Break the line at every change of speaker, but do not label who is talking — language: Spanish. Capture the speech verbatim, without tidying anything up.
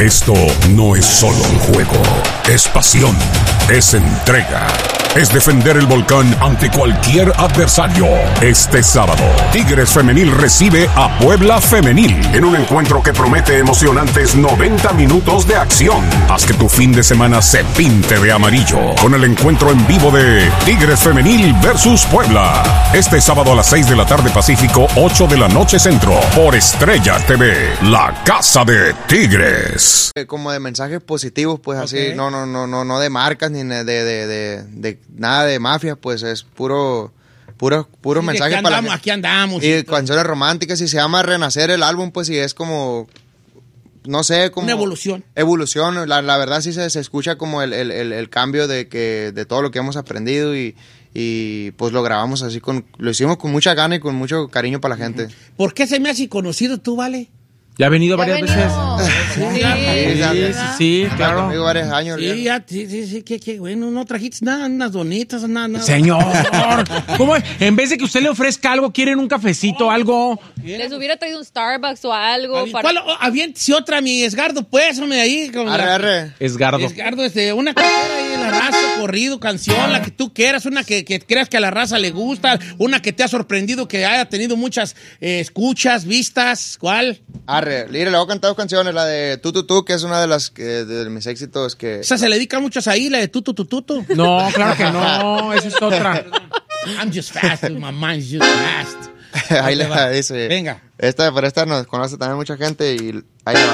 Esto no es solo un juego, es pasión, es entrega, es defender el volcán ante cualquier adversario. Este sábado, Tigres Femenil recibe a Puebla Femenil en un encuentro que promete emocionantes noventa minutos de acción. Haz que tu fin de semana se pinte de amarillo con el encuentro en vivo de Tigres Femenil versus Puebla. Este sábado a las seis de la tarde Pacífico, ocho de la noche Centro, por Estrella T V, la casa de Tigres.
Como de mensajes positivos, pues okay. Así, no, no, no, no, no de marcas ni de, de, de, de, de nada de mafias, pues es puro, puro, puro sí, mensaje
aquí
para
andamos,
la
aquí andamos.
Y canciones románticas y se llama Renacer el álbum, pues y es como, no sé, como
una evolución.
Evolución, la, la verdad sí se, se escucha como el, el, el, el cambio de que, de todo lo que hemos aprendido y y pues lo grabamos así con, lo hicimos con mucha gana y con mucho cariño para la gente.
¿Por qué se me hace conocido tú, Vale?
Ya ha venido
¿Ya
varias
venido?
veces.
Sí,
Sí, sí, sí, sí, claro.
Conmigo varios años.
Sí, ya, sí, sí, sí, qué, qué bueno, no trajiste nada, unas donitas, nada, nada.
Señor, ¿cómo es? En vez de que usted le ofrezca algo, ¿quieren un cafecito, algo?
Les hubiera traído un Starbucks o algo.
Avi-
para...
¿Cuál? Oh, aviéntese otra, mi Esgardo, pues, hombre, ahí. Con
Arre,
la-
arre.
Esgardo.
Esgardo, este, una carrera ahí de la raza, corrido, canción, la que tú quieras, una que, que creas que a la raza le gusta, una que te ha sorprendido, que haya tenido muchas eh, escuchas, vistas, ¿cuál?
Arre, mire, le voy a cantar dos canciones, la de Tu Tu Tu, que es una de las que, de mis éxitos que...
Esa se le dedica muchas ahí, la de tutu tututu.
No, claro que no, esa es otra.
I'm just fast, my mind's just fast.
Ahí le dice.
Venga.
Esta, pero esta nos conoce también mucha gente y ahí le va.